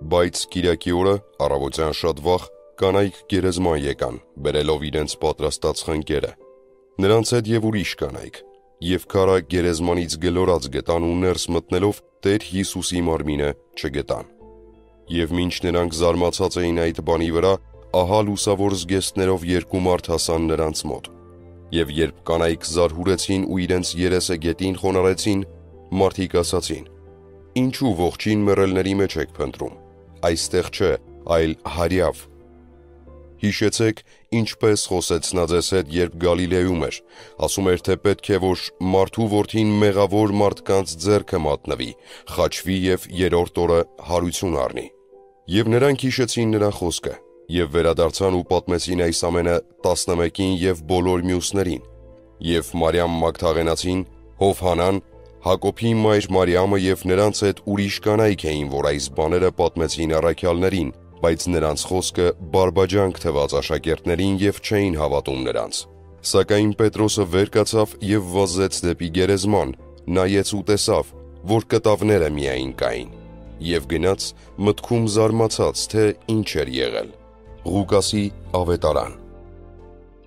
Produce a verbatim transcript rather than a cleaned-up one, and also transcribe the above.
Բայց կիրակի օրը առավոտյան շատ վաղ կանայք գերեզման եկան, բերելով իրենց պատրաստած խնկերը։ Նրանց հետ և ուրիշ կանայք, և քարը գերեզմանից գլորած գտան ու ներս մտնելով Տեր Հիսուսի մարմինը չգտան։ Եվ մինչ նրանք զարմացած էին այդ բանի վրա, ահա լուսավոր զգեստներով երկու մարդ հասան նրանց մոտ։ Եվ երբ կանայք զարհուրեցին ու իրենց երեսը գետին խոնարհեցին, մարդիկ ասացին. «Ինչու ողջին մեռելների մեջ եք փնտրում, այստեղ չէ, այլ հարյավ։ Հիշեցեք, ինչպես խոսեց նա ձեզ հետ, երբ Գալիլեում էր, ասում էր, թե պետք է, որ մարդու որդին մեղավոր մարդկանց ձեռքը մատնվի, խաչվի և երրորդ օրը հարություն առնի»։ Եվ նրանք հիշեցին նրա խոսքը, և վերադարձան ու պատմեցին այս ամենը տասնմեկին և բոլոր մյուսներին։ Եվ Մարիամ Մագդաղենացին, Հովհաննան, Հակոբի մայր Մարիամը և նրանց հետ ուրիշ կանայք էին, որ այս բաները պատմեցին առաքյալներին, բայց նրանց խոսքը բարբաջանք թվաց աշակերտներին և չէին հավատում նրանց։ Սակայն Պետրոսը վեր կացավ և վազեց դեպի գերեզման, նայեց ու տեսավ, որ կտավները միայն կային, և գնաց մտքում զարմացած, թե ինչ էր եղել։ Ղուկասի ավետարան։